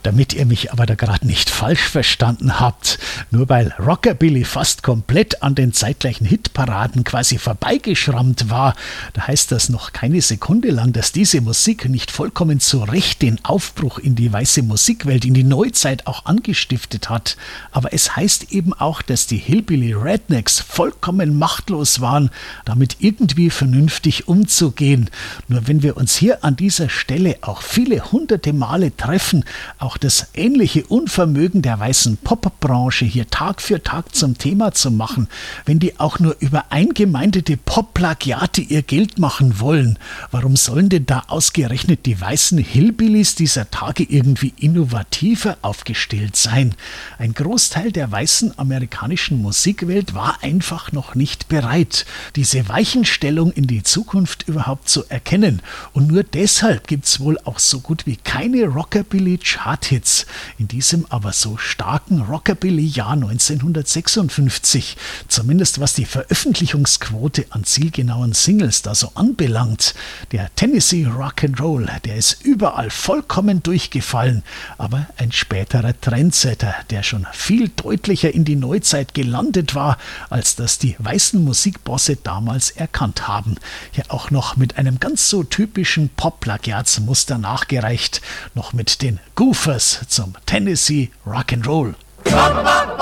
Damit ihr mich aber da gerade nicht falsch verstanden habt, nur weil Rockabilly fast komplett an den zeitgleichen Hitparaden quasi vorbeigeschrammt war, da heißt das noch keine Sekunde lang, dass diese Musik nicht vollkommen zu Recht den Aufbruch in die weiße Musikwelt, in die Neuzeit auch angestiftet hat. Aber es heißt eben auch, dass die Hillbilly Rednecks vollkommen machtlos waren, damit irgendwie vernünftig umzugehen. Nur wenn wir uns hier an dieser Stelle auch viele hunderte Male treffen, auch das ähnliche Unvermögen der weißen Popbranche hier Tag für Tag zum Thema zu machen, wenn die auch nur über eingemeindete Pop-Plagiate ihr Geld machen wollen, warum sollen denn da ausgerechnet die weißen Hillbillys dieser Tage irgendwie innovativer aufgestellt sein? Ein Großteil der weißen amerikanischen Musikwelt war einfach noch nicht bereit, diese Weichenstellung in die Zukunft überhaupt zu erkennen. Und nur deshalb gibt's wohl auch so gut wie keine Rockabilly-Chart-Hits in diesem aber so starken Rockabilly-Jahr 1956. Zumindest was die Veröffentlichungsquote an zielgenauen Singles da so anbelangt. Der Tennessee Rock'n'Roll, der ist überall vollkommen durchgefallen, aber ein späterer Trendsetter, der schon viel deutlicher in die Neuzeit gelandet war, als das die weißen Musikbosse damals erkannt haben. Hier auch noch mit einem ganz so typischen Pop-Plagiatsmuster nachgereicht, noch mit den Goofers zum Tennessee Rock'n'Roll.